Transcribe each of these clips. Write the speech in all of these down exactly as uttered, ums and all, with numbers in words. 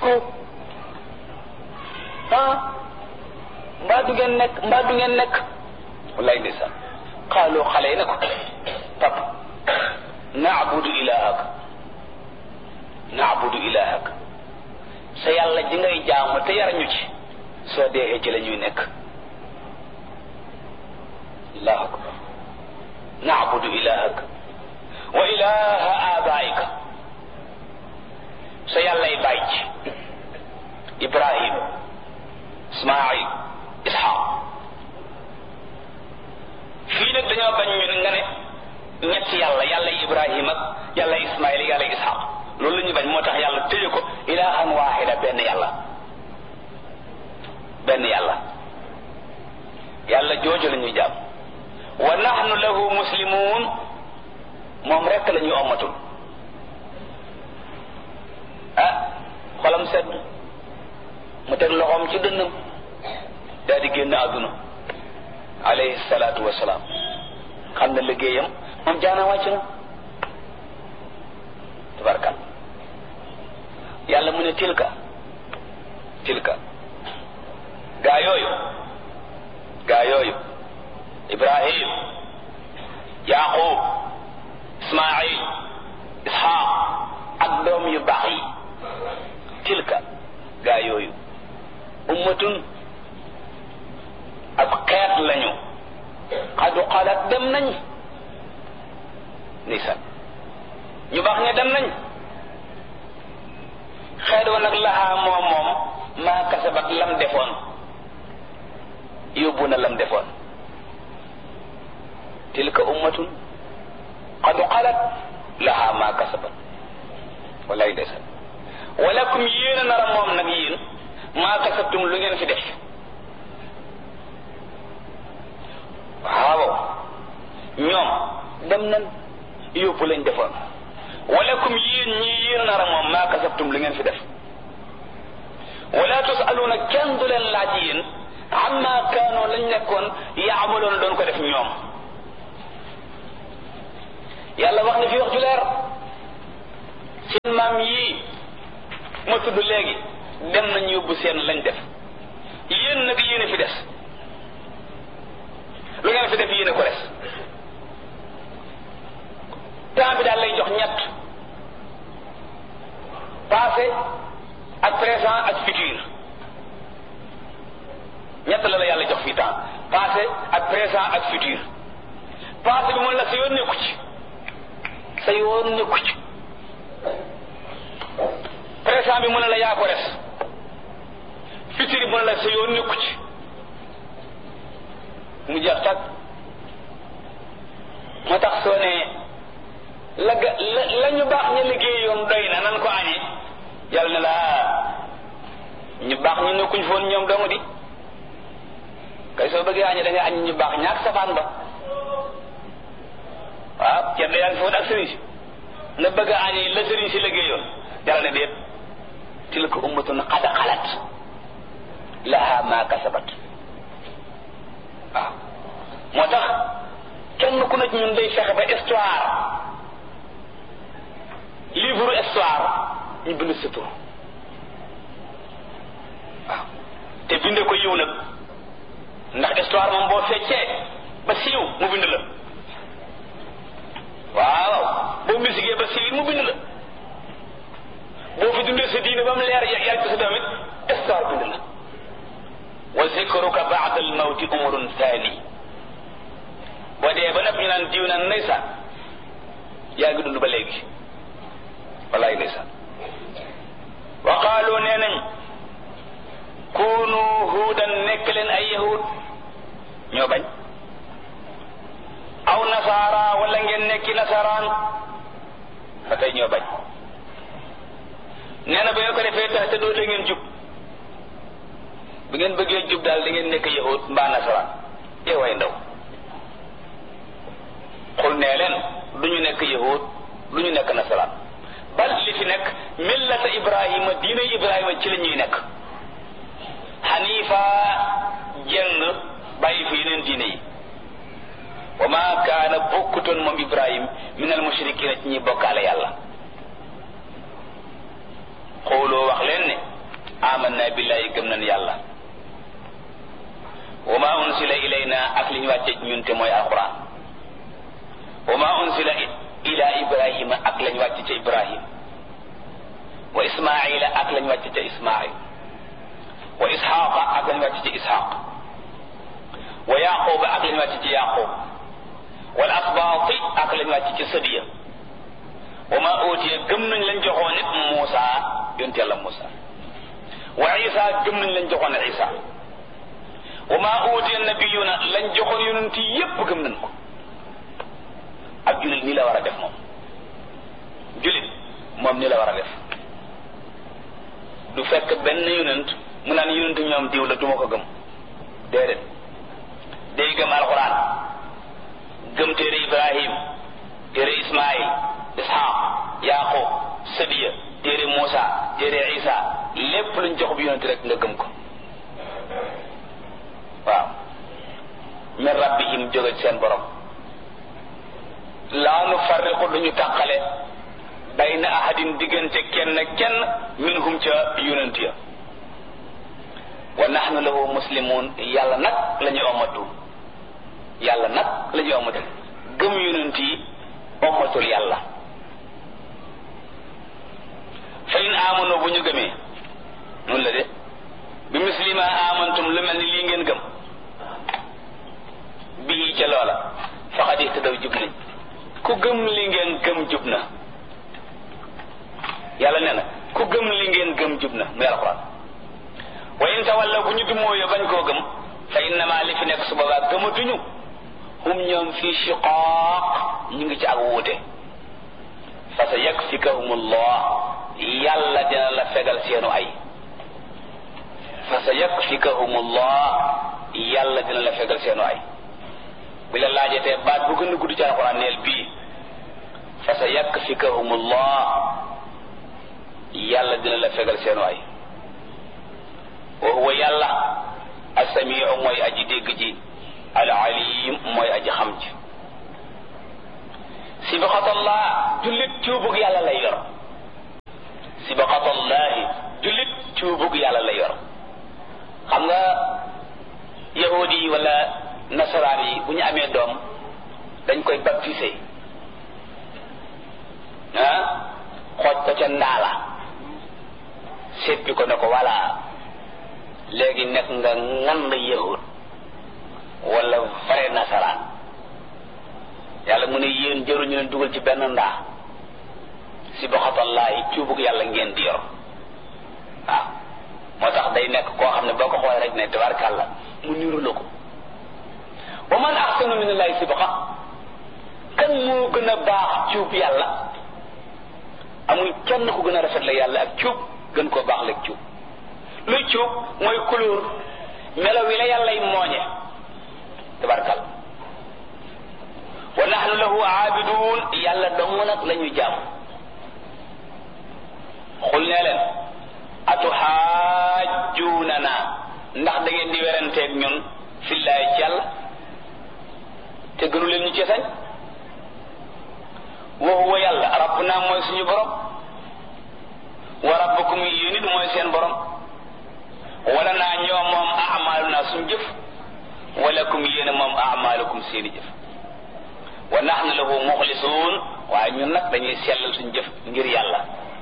ko ah mbaa du ngeen nekk mbaa du ngeen nekk wallaay ndeysaan xaaloo xale yi ne ko pap naabudu ilahak naabudu ilahak sa yàlla ji ngay jaamu te yar ñu ci soo deexee ci la ñuy nekk allahu akbar naabudu ilahak wa ilaha abaika sa yàllay bàyyi ci ibrahim ismail ishaq fii nag dañoo bañ ñu nga ne ñetti yàlla yàlla ibrahim ak yàlla ismail yàlla ishaq loolu la ñu bañ moo tax yàlla tëye ko ilahan wahida benn yàlla benn yàlla yàlla jooju la ñuy jàmm wa nahnu lahu muslimun moom rekk la ñuy ommatul ah xolam sedd mu teg loxoom ci dënnam daal di génn àdduna alayhi salaatu wasalaam xam na liggéeyam moom jaana wàcc na tabarkal yàlla mu ne tilka tilka gaa yooyu gaa yooyu ibrahim yaqub ismail ishaq ak doom yu baax yi tilka gaa yooyu ummatun ab xeet lañu xadu xalaat dem nañ nisan ñu baax ña dem nañ xeet wa nag laxaa moom moom maa kasabat lam defoon yóbbu na lam defoon tilka ummatun qad xalat laha ma kasabat walay ndeysaan walakum yéen a nar a moom nag yéen maa kasabtum lu ngeen fi def waaw ñoom dem nan yóbbu lañ defoon walakum yéen ñii yéen a nar a moom maa kasabtum lu ngeen fi def wala tusaluuna kenn du leen laaj yéen amma kaanoo lañ nekkoon yaamaloon doon ko def ñoom yàlla wax na fi wax ju leer seen maam yii ma tudd léegi dem nañ yóbbu seen lañ def yéen nag yéen a fi des lu ngeen fi def yéen a ko des temps bi daal lay jox ñett passé ak présent ak futur ñett la la yàlla jox fii temps passé ak présent ak futur passé bi mun la sa yoon nekku ci sa yoon nekku ci présent bi mun na la yaa ko res futur bi mun na la sa yoon nekku ci mu jeex tag moo tax soo ne la ga la la ñu baax ñu liggéeyoon doy na nan ko añee yàlla ne la ñu baax ñu nekkuñ foon ñoom dong di kay soo bëggee añee da ngay añ ñu baax ñaak safaan ba waaw ceeb da yaa ngi foon ak sëriñ si nga bëgg a añee la sëriñ si liggéeyoon yàlla ne déet tilka ummatun qad xalat laha ma kasabat waaw moo tax kenn ku ne ci ñun day fexe ba histoire livre histoire ñu bind sa tur waaw te binde ko yiw nag ndax histoire moom boo feccee ba siiw mu bind la waaw boo misigee ba siiw mu bind la boo fi dundee sa diine ba mu leer yar ci sa damit histoire bind la wa zikruka ba'da al-mawti umrun thani boo dee ba nag ñu naan diw naan ndeysaan yaa ngi dund ba léegi wallaay ndeysaan wa qaalu nee nañ kunu huudan nekk leen ay yahud ñoo bañ aw nasaara wala ngeen nekki nasaraan ba tey ñoo bañ nee na ba ngeen ko defee tax te doo da ngeen jub bu ngeen bëggee jub daal da ngeen nekk yahud mbaa nasaraan ee way ndaw xul nee leen du ñu nekk yahud du ñu nekk nasaraan bal li fi nekk millata ibrahima diina ibrahima ci la ñuy nekk xanifa jeng bàyyi fi yeneen diine yi wa ma kaana bokkutoon moom ibrahim min al mushrikina ci ñi bokkaale yàlla xooloo wax leen ne amanna billahi gëm nañ yàlla wa ma unsila ilayna ak li ñu wàcce ñun te mooy alquran wa ma unsila ila ibrahima ak lañ wàcce ca ibrahim wa ismaila ak lañ wàcce ca ismail wa ishaqa ak lañ wàcce ca ishaq wa yaquba ak lañ wàcce ca yaqub wal asbaati ak lañ wàcce ca sadiya wa ma utiya gëm nañ lañ joxoon nit Muusa yonent yàlla Muusa wa Isa gëm nañ lañ joxoon Isa wa ma utiya nabiyuna lañ joxoon yonent yépp gëm nañ ko ak jullit nii la war a def moom jullit moom nii la war a def du fekk benn yonent mu naan yonent ñoom diw la duma ko gëm déedéet day gëm alxuraan gëm téere Ibrahim téere Ismaïl Ishaq Yaqub Sadiya téere Muusa téere Isa lépp luñ jox bi yonent rek nga gëm ko waaw min rabbihim jóge ci seen borom laa nu farriqu duñu tàqale bayna ahadin diggante kenn kenn minhum ca yonent ya wa nahnu lahu muslimun yàlla nag la ñu omatu yàlla nag la ñu omatu gëm yonent yi omatul yàlla fa in amanu bu ñu gëmee noonu la de bi muslima amantum lu mel ni lii ngeen gëm bii ca loola faqad ihtadaw jub nañ ku gëm li ngeen gëm jub na yàlla nee na ku gëm li ngeen gëm jub na muy alxuraan wa in tawalla bu ñu dumóoyo bañ koo gëm fa innama li fi nekk su boobaa gëmatuñu hum ñoom fii shiqaaq ñu ngi ci ak wuute fa sa yakfikahumullah yàlla dina la fegal seenu ay fa sa yakfikahumullah yàlla dina la fegal seenu ay bi la laajatee baat bu gën a gudd ci alxuraan neel bii fa sa yakfikahumullah yàlla dina la fegal seenu ay wa huwa yàlla as-samiu mooy aji dégg ji al alim mooy aji xam ji sibaqatallah jullit cuubug yàlla lay yor sibaqatallahi jullit cuubug yàlla lay yor xam nga yahudi yi wala nasaraan yi bu ñu amee doom dañ koy baptisé ah xooj ko ca ndaala seppi ko ne ko walla léegi nekk nga ngand yahud wala vrai nasaraan yàlla mu ne yéen jëruñu leen dugal ci benn ndaa si boxatallahi cuubug yàlla ngeen di yor waaw moo tax day nekk koo xam ne boo ko xoolee rek ne tabarkàlla mu niru la ko wa man ahsanu minallahi sibqa kan moo gën a baax cuub yàlla amul kenn ku gën a rafet la yàlla ak cuub gën koo baax la cuub luy cuub mooy couleur melo wi la yàllay mooñe tabarkàlla wa nahnu lahu aabidun yàlla dong nag la ñu jàmm xul nee leen atuxaajjuunana ndax da ngeen di weranteeg ñun fillaay ci yàlla te gënu leen ñu ci sañ wa huwa yàlla rabbuna mooy suñu borom wa rabbukum yéen it mooy seen borom wala naa ñoo moom amaaluna suñu jëf walakum yéen moom amaalukum seeni jëf wa nahnu lahu muxlisuun waaye ñun nag dañuy sellal suñu jëf ngir yàlla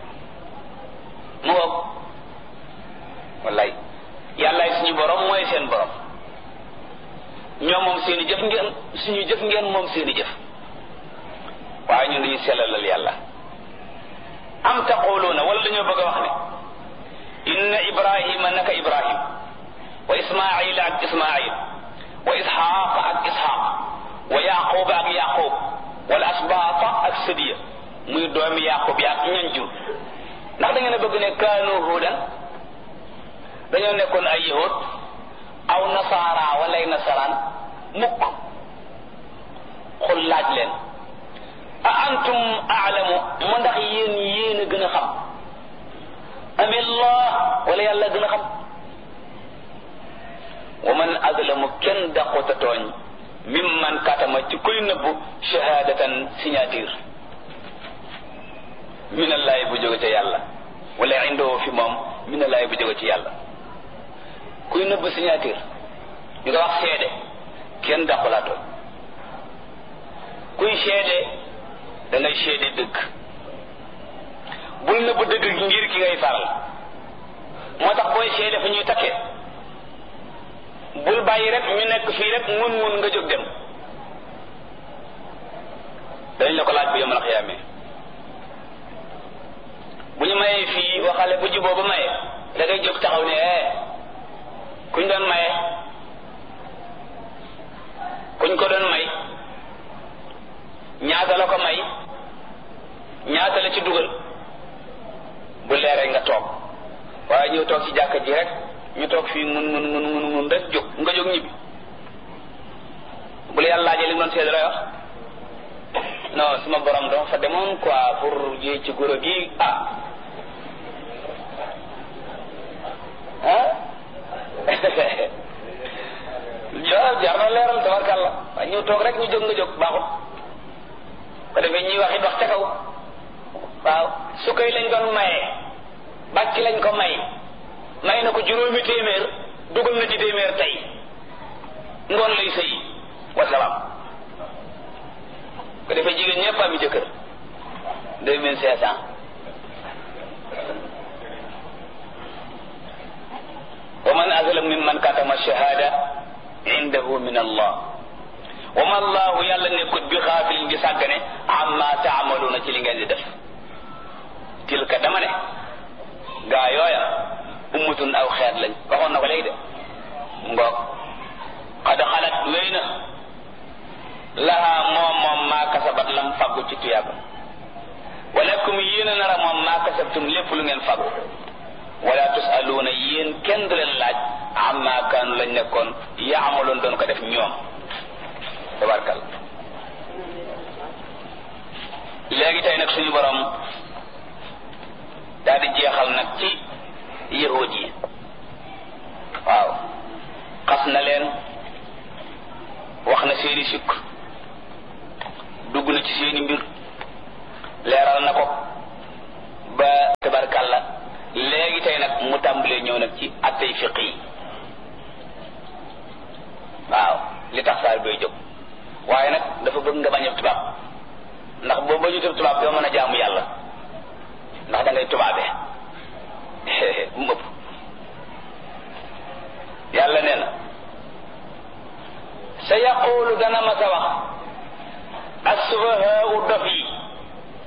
mu ngoog wallaay yàllaay suñu borom mooy seen borom ñoo moom seeni jëf ngeen suñu jëf ngeen moom seeni jëf waaye ñun dañuy sellalal yàlla am taquluuna wala dañoo bëgg a wax ne inna ibrahima naka ibrahim wa ismaila ak ismail wa isxaaq ak isxaaq wa yaquba ak yaqub wala asbaata ak sadiya muy doomi yaqub ya ak ñan jur ndax da ngeen a bëgg ne kaanu hudan dañoo nekkoon ay yahud aw nasaara wala ay nasaraan mukk xul laaj leen a antum aalamu mu ndax yéen yéen a gën a xam amillah wala yàlla gën a xam wa man azlamu kenn daqota tooñ mimman katama ci kuy nëbbu shahadatan signature minallahi bu jóge ca yàlla wala indoo fi moom min allahi bu jóge ci yàlla. kuy nëbb signature ñu ko wax seede kenn dàqulaa tooñ. kuy seede da ngay seede dëgg bul nëbb dëgg ngir ki ngay faral. moo tax booy seede fa ñuy takkee bul bàyyi rek ñu nekk fii rek mun mun nga jóg dem. dañ la ko laaj bu yomal xiyaame bu ñu mayee fii waxale bu juboo ba maye da ngay jóg taxaw ne eh kuñ doon maye kuñ ko doon may ñaata la ko may ñaata la ci dugal bu leeree nga toog waaye ñëw toog ci jàkka ji rek ñu toog fii mun mun mun mun mun rek jóg nga jóg ñibbi bu la yàlla laajee li nga doon seede lay wax non suma borom dama fa demoon quoi pour yéey ci goro gi ah ah ja jar na leeral tabarkàlla waaye ñëw toog rek ñu jóg nga jóg baaxut ko defee ñuy wax it wax ca kaw waaw su koy lañ doon maye bàcc lañ ko may may na ko juróomi téeméer dugal na ci téeméer tey ngoon lay sëy wasalaam ko defee jigéen ñëpp am jëkkër deux mille cinq cent wa man azlam mimman katama shahada indahu min allah wa ma allahu yàlla nekkut bi xaafilin gi sàggane amma taamaluuna ci li ngeen di def tilka dama ne gaa yooya ummatun aw xeet lañ waxoon na ko léegi de ngoog qad xalat wéy na laha moom moom maa kasabat lam faggu ci tuyaaba walakum yéen a nara moom maa kasabtum lépp lu ngeen faggu wala tusaluuna yéen kenn du leen laaj amma kaanu lañ nekkoon yaamaloon doon ko def ñoom tabarkal léegi tey nag suñu borom daal di jeexal nag ci yahud yi waaw xas na leen wax na seeni sikk dugg na ci seeni mbir leeral na ko ba tabarkalla léegi tey nag mu tàmbalee ñëw nag ci attey fiq yi waaw li tax saar bay jóg waaye nag dafa bëgg nga bañ a tubaab ndax boo bañu tubaab doo mën a jaamu yàlla ndax da ngay tubaabe bu mu ëpp yàlla nee na sa yaqulu dana ma sa wax as-sufahaa'u